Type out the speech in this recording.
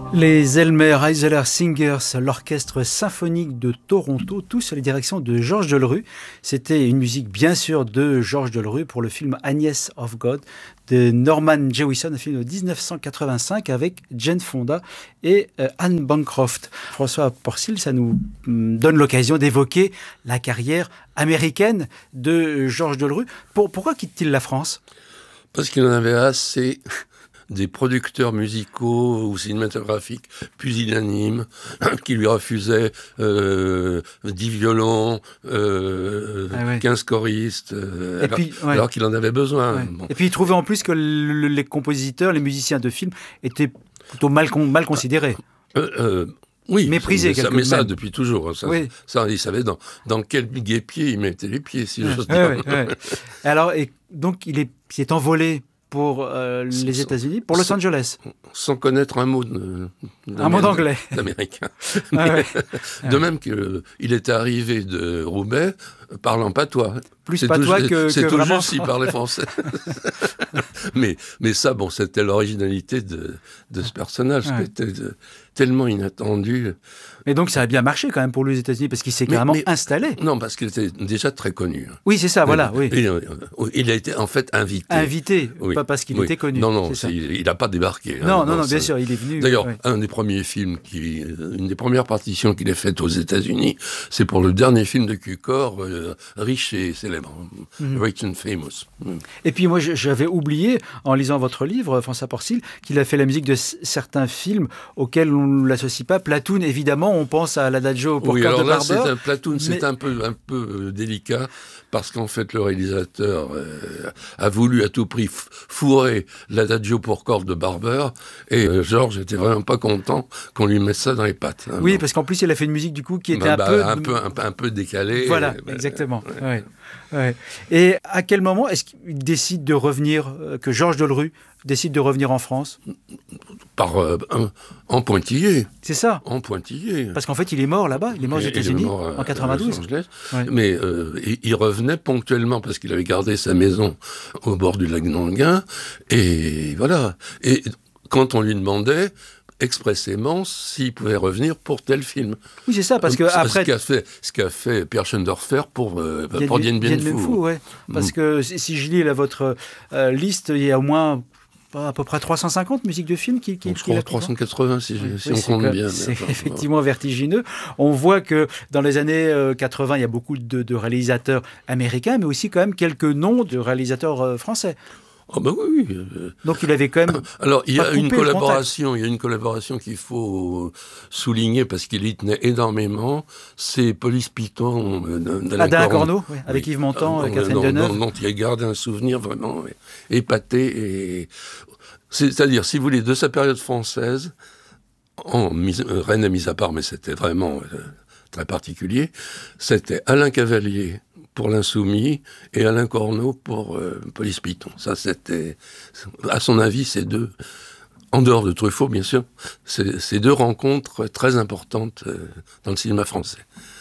Les Elmer Eisler Singers, l'orchestre symphonique de Toronto, tous sous la direction de Georges Delerue. C'était une musique bien sûr de Georges Delerue pour le film Agnès of God de Norman Jewison, un film de 1985 avec Jane Fonda et Anne Bancroft. François Porcil, ça nous donne l'occasion d'évoquer la carrière américaine de Georges Delerue. Pourquoi quitte-t-il la France ? Parce qu'il en avait assez des producteurs musicaux ou cinématographiques pusillanimes qui lui refusaient 10 violons, 15 choristes, alors qu'il en avait besoin. Ouais. Bon. Et puis il trouvait en plus que les compositeurs, les musiciens de films étaient plutôt mal considérés. Oui, méprisé mais ça depuis toujours. Ça, il savait dans quel guêpier il mettait les pieds, si j'ose dire. Alors, donc, il s'est envolé pour les États-Unis, pour Los Angeles. Sans connaître un mot d'anglais. D'américain. De même qu'il était arrivé de Roubaix parlant patois. Plus patois que c'est tout vraiment... juste s'il parlait français. mais ça, bon, c'était l'originalité de ce personnage qui était tellement inattendu. Mais donc ça a bien marché quand même pour lui aux États-Unis parce qu'il s'est carrément installé. Non, parce qu'il était déjà très connu. Oui, c'est ça, voilà. Oui. Il a été en fait invité. Invité, pas parce qu'il était connu. Non, il n'a pas débarqué. Non, bien sûr, il est venu. D'ailleurs, un des premiers films, une des premières partitions qu'il ait faites aux États-Unis, c'est pour le dernier film de Cukor, riche et célèbre, Rich and Famous. Et puis moi, j'avais oublié, en lisant votre livre, François Porcil, qu'il a fait la musique de certains films auxquels on ne l'associe pas. Platoon, évidemment, on pense à l'Adagio pour cœur de Barber. Platoon, c'est un peu délicat, parce qu'en fait, le réalisateur a voulu à tout prix fourrer l'Adagio pour cordes de Barber, et Georges était vraiment pas content qu'on lui mette ça dans les pattes. Oui, parce qu'en plus, il a fait une musique du coup qui était un peu décalée. Voilà, exactement. Ouais. Et à quel moment est-ce qu'il décide de revenir, que Georges Delerue décide de revenir en France ? En pointillé. C'est ça. En pointillé. Parce qu'en fait, il est mort là-bas, il est mort aux États-Unis en 92. Mais il revenait ponctuellement parce qu'il avait gardé sa maison au bord du lac Nanguin. Et voilà. Et quand on lui demandait expressément s'il pouvait revenir pour tel film. Oui, c'est ça, parce que après... Ce qu'a fait Pierre Schoendoerfer pour Dien Bien Phu. Parce que si je lis votre liste, il y a au moins à peu près 350 musiques de films qui je crois 380 si on compte bien. C'est effectivement vertigineux. On voit que dans les années 80, il y a beaucoup de réalisateurs américains, mais aussi quand même quelques noms de réalisateurs français. Ah ben oui. Donc il avait quand même. Alors il y a une collaboration qu'il faut souligner parce qu'il y tenait énormément. C'est Police Python d'Alain Corneau, avec Yves Montand et Catherine Deneuve. Dont il a gardé un souvenir vraiment épaté. C'est-à-dire, si vous voulez, de sa période française, Rennes à mise à part, mais c'était vraiment très particulier. C'était Alain Cavalier pour l'Insoumis et Alain Corneau pour Police Python. Ça, c'était, à son avis, ces deux, en dehors de Truffaut, bien sûr, ces deux rencontres très importantes dans le cinéma français.